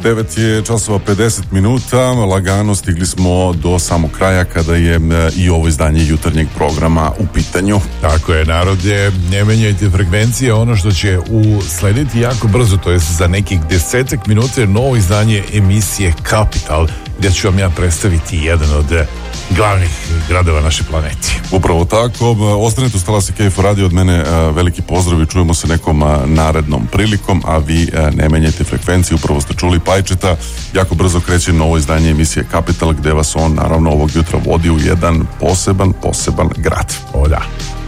9 je časova 50 minuta, lagano stigli smo do samog kraja kada je i ovo izdanje jutarnjeg programa u pitanju. Tako je, narode, ne menjajte frekvencije, ono što će uslediti jako brzo, to je za nekih 10 minuta novo izdanje emisije Kapital, gdje ću vam ja predstaviti jedan od glavnih gradova naše planete. Upravo tako, ostanete uz Talasi Kejfo Radio, od mene veliki pozdrav i čujemo se nekom narednom prilikom, a vi ne menjajte frekvenciju, upravo ste čuli Pajčeta, jako brzo kreće novo izdanje emisije Kapital, gdje vas on naravno ovog jutra vodi u jedan poseban grad. O da.